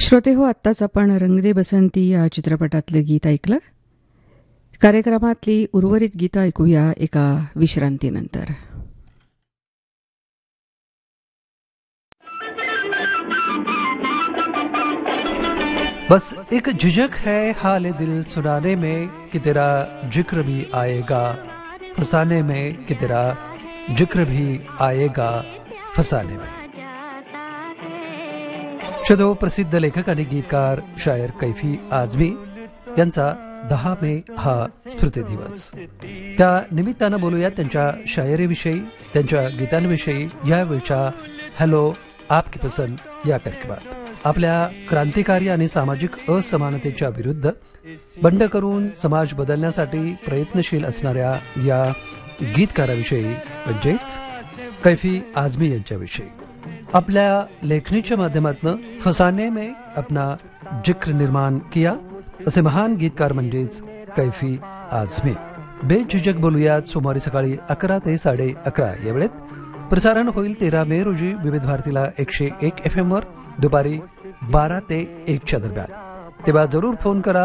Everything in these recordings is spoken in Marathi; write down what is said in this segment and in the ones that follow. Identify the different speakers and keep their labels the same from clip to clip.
Speaker 1: श्रोते हो, आत्ताच आपण रंग दे बसंती या चित्रपटातलं गीत ऐकलं. कार्यक्रमातली उर्वरित गीतं ऐकूया एका विश्रांतीनंतर.
Speaker 2: बस एक झिझक है हाल दिल सुनाने में कि तेरा जिक्र भी आएगा फसाने में, कि तेरा जिक्र भी आएगा फसाने में. शो प्रसिद्ध लेखक आणि गीतकार शायर कैफी आझमी यांचा 10 मे हा स्मृती दिवस. त्या निमित्तानं बोलूया त्यांच्या शायरीविषयी, त्यांच्या गीतांविषयी यावेळच्या हॅलो आपकी पसंद या कार्यक्रमात. आपल्या क्रांतिकारी आणि सामाजिक असमानतेच्या विरुद्ध बंड करून समाज बदलण्यासाठी प्रयत्नशील असणाऱ्या या गीतकाराविषयी म्हणजेच कैफी आझमी यांच्याविषयी. आपल्या लेखणीच्या माध्यमातून फसाने में अपना जिक्र निर्माण किया असे महान गीतकार म्हणजेच कैफी आझमी. बेझिझक बोलूयात सोमवारी सकाळी 11 ते 11:30 या वेळेत. प्रसारण होईल 13 मे रोजी विविध भारतीला 101 FM वर दुपारी 12 ते 1 दरम्यान. तेव्हा जरूर फोन करा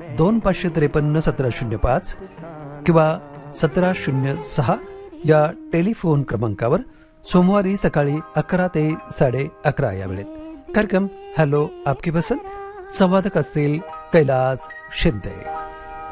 Speaker 2: 2553-1705 किंवा 1706 या टेलिफोन क्रमांकावर सोमवारी सकाळी 11 ते 11:30 या वेळेत. कार्यक्रम हॅलो आपकी पसंद. संवादक असतील कैलास शिंदे.